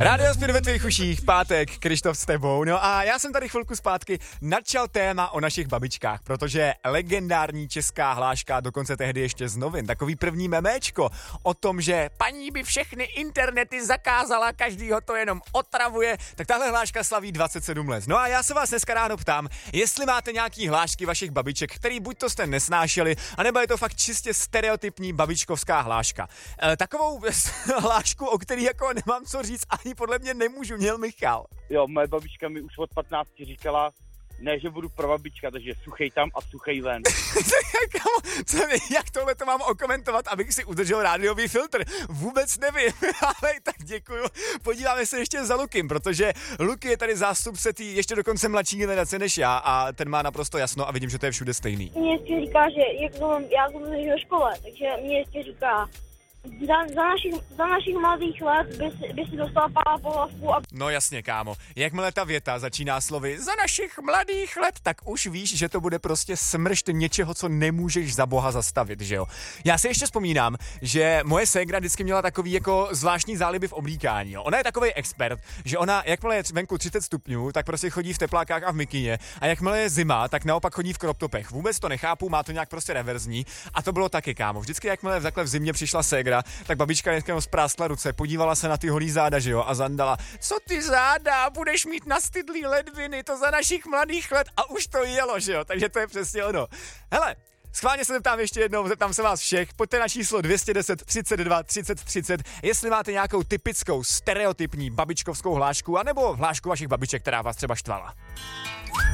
Rádio Spin ve tvých uších, pátek, Krištof s tebou. No a já jsem tady chvilku zpátky načal téma o našich babičkách, protože legendární česká hláška, dokonce tehdy ještě z novin, takový první memečko o tom, že paní by všechny internety zakázala, každýho to jenom otravuje, tak tahle hláška slaví 27 let. No a já se vás dneska ráno ptám, jestli máte nějaký hlášky vašich babiček, který buď to jste nesnášeli, anebo je to fakt čistě stereotypní babičkovská hláška. Takovou hlášku, o který jako nemám co říct, ani podle mě nemůžu, měl Michal. Jo, moje babička mi už od 15 říkala, ne, že budu prababička, takže suchej tam a suchej ven. Jak tohle to mám okomentovat, abych si udržel rádiový filtr? Vůbec nevím, ale tak děkuju. Podíváme se ještě za Lukim, protože Luky je tady zástupce tý ještě dokonce mladší generace než já a ten má naprosto jasno a vidím, že to je všude stejný. Mě ještě říká, že já jsem ve škole, takže mě ještě říká, za našich mladých let by si dostala pála po hlavku a... No jasně, kámo. Jakmile ta věta začíná slovy za našich mladých let, tak už víš, že to bude prostě smršť něčeho, co nemůžeš za boha zastavit, že jo? Já si ještě vzpomínám, že moje ségra vždycky měla takový jako zvláštní záliby v oblíkání, jo? Ona je takový expert, že ona, jakmile je venku 30 stupňů, tak prostě chodí v teplákách a v mikině, a jakmile je zima, tak naopak chodí v crop topech. Vůbec to nechápu, má to nějak prostě reverzní a to bylo taky, kámo. Vždycky jakmile takhle v zimě přišla ségra, tak babička jenom spráskla ruce, podívala se na ty holý záda, že jo, a zandala, co ty záda, budeš mít nastydlý ledviny, to za našich mladých let, a už to jelo, že jo, takže to je přesně ono. Hele, schválně se zeptám ještě jednou, zeptám se vás všech, pojďte na číslo 210 32 30 30, jestli máte nějakou typickou stereotypní babičkovskou hlášku, anebo hlášku vašich babiček, která vás třeba štvala.